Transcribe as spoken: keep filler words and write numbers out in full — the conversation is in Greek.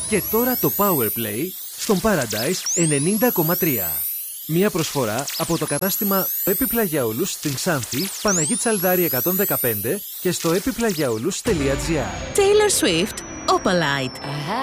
Και τώρα το Powerplay στον Paradise ενενήντα κόμμα τρία. Μία προσφορά από το κατάστημα Επιπλαγιαούλους στην Ξάνθη, Παναγή Τσαλδάρη εκατόν δεκαπέντε και στο επιπλαγιαούλους τελεία gr. Taylor Swift, Opalite.